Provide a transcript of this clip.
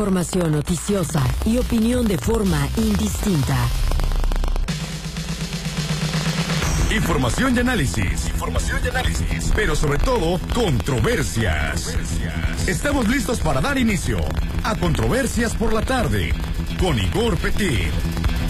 Información noticiosa y opinión de forma indistinta. Información y análisis. Pero sobre todo, controversias. Estamos listos para dar inicio a Controversias por la Tarde con Igor Petit.